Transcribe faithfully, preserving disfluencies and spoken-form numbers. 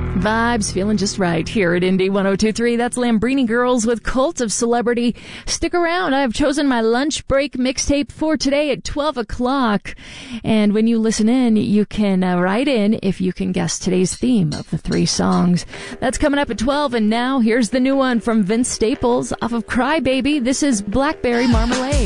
Vibes feeling just right here at Indy one oh two point three. That's Lambrini Girls with Cult of Celebrity. Stick around. I've chosen my lunch break mixtape for today at twelve o'clock. And when you listen in, you can uh, write in if you can guess today's theme of the three songs. That's coming up at twelve. And now here's the new one from Vince Staples off of Cry Baby. This is Blackberry Marmalade.